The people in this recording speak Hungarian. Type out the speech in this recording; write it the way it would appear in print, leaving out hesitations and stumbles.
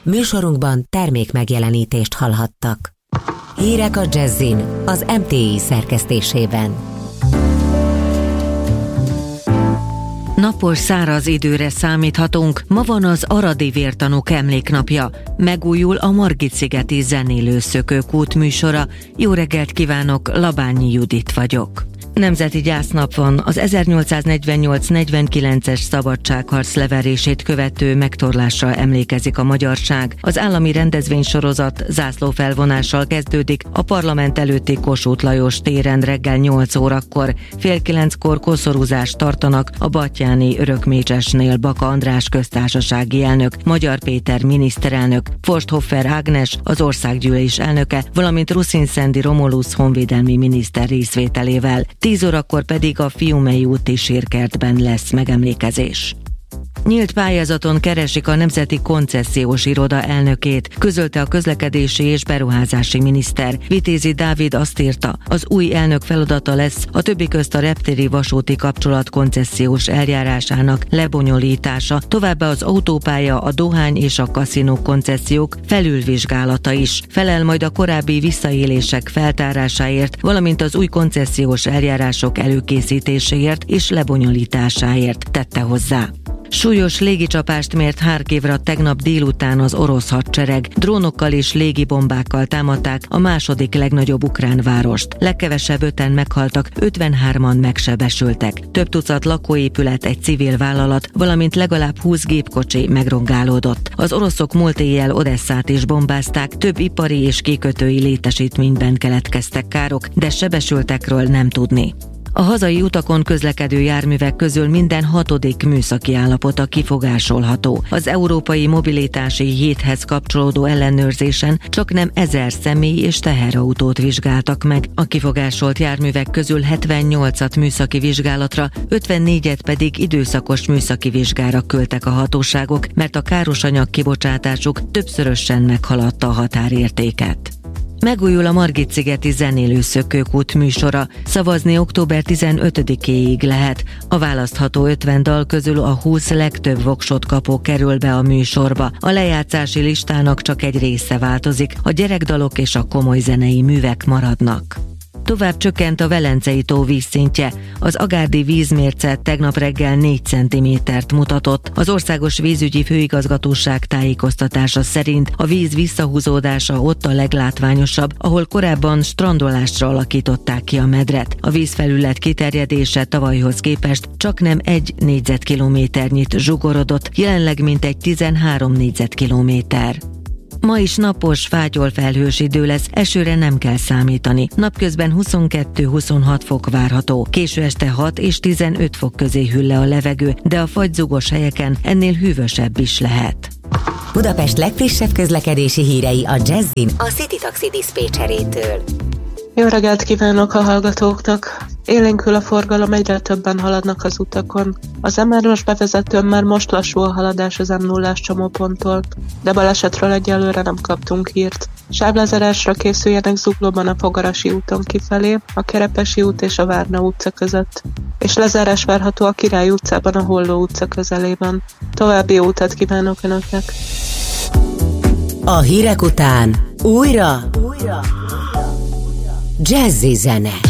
Műsorunkban termék megjelenítést hallhattak. Hírek a Jazzin az MTI szerkesztésében. Napos, száraz időre számíthatunk. Ma van az aradi vértanúk emléknapja. Megújul a Margit-szigeti zenélő szökőkút műsora. Jó reggelt kívánok, Labányi Judit vagyok. Nemzeti gyásznap van, az 1848-49-es szabadságharc leverését követő megtorlásra emlékezik a magyarság. Az állami rendezvénysorozat zászlófelvonással kezdődik a parlament előtti Kossuth Lajos téren reggel 8 órakor. Fél 9-kor koszorúzást tartanak a Batthyáni Örökmécsesnél Baka András köztársasági elnök, Magyar Péter miniszterelnök, Forsthoffer Ágnes, az országgyűlés elnöke, valamint Ruszin-Szendi Romulus honvédelmi miniszter részvételével. 10 órakor pedig a Fiumei úti sírkertben lesz megemlékezés. Nyílt pályázaton keresik a Nemzeti Koncesziós Iroda elnökét, közölte a közlekedési és beruházási miniszter. Vitézi Dávid azt írta, az új elnök feladata lesz a többi közt a reptéri vasúti kapcsolat koncesziós eljárásának lebonyolítása, továbbá az autópálya, a dohány és a kaszinó koncesziók felülvizsgálata is. Felel majd a korábbi visszaélések feltárásáért, valamint az új koncesziós eljárások előkészítéséért és lebonyolításáért, tette hozzá. Súlyos légicsapást mért Harkivra tegnap délután az orosz hadsereg. Drónokkal és légibombákkal támadták a második legnagyobb ukrán várost. Legkevesebb 5-en meghaltak, 53-an megsebesültek. Több tucat lakóépület, egy civil vállalat, valamint legalább 20 gépkocsi megrongálódott. Az oroszok múlt éjjel Odesszát is bombázták, több ipari és kikötői létesítményben keletkeztek károk, de sebesültekről nem tudni. A hazai utakon közlekedő járművek közül minden 6. műszaki állapota kifogásolható. Az Európai Mobilitási Héthez kapcsolódó ellenőrzésen csaknem 1000 személy- és teherautót vizsgáltak meg. A kifogásolt járművek közül 78-at műszaki vizsgálatra, 54-et pedig időszakos műszaki vizsgára küldtek a hatóságok, mert a károsanyag kibocsátásuk többszörösen meghaladta a határértéket. Megújul a Margit-szigeti zenélő szökőkút műsora, szavazni október 15-éig lehet. A választható 50 dal közül a 20 legtöbb voksot kapó kerül be a műsorba. A lejátszási listának csak egy része változik, a gyerekdalok és a komoly zenei művek maradnak. Tovább csökkent a Velencei tó vízszintje. Az agárdi vízmérce tegnap reggel 4 cm-t mutatott. Az Országos Vízügyi Főigazgatóság tájékoztatása szerint a víz visszahúzódása ott a leglátványosabb, ahol korábban strandolásra alakították ki a medret. A vízfelület kiterjedése tavalyhoz képest csaknem 1 négyzetkilométernyit zsugorodott, jelenleg mintegy 13 négyzetkilométer. Ma is napos, fátyol-felhős idő lesz, esőre nem kell számítani. Napközben 22-26 fok várható. Késő este 6 és 15 fok közé hűl le a levegő, de a fagyzugos helyeken ennél hűvösebb is lehet. Budapest legfrissebb közlekedési hírei a Jazzin a City Taxi diszpécserétől. Jó reggelt kívánok a hallgatóknak! Élénkül a forgalom, egyre többen haladnak az utakon. Az M3-as bevezetőn már most lassú a haladás az M0-ás csomóponttól, de balesetről egyelőre nem kaptunk hírt. Sávlezárásra készüljenek Zuglóban a Fogarasi úton kifelé, a Kerepesi út és a Várna utca között, és lezárás várható a Király utcában a Holló utca közelében. További jó utat kívánok Önöknek! A hírek után újra Jazzy zene.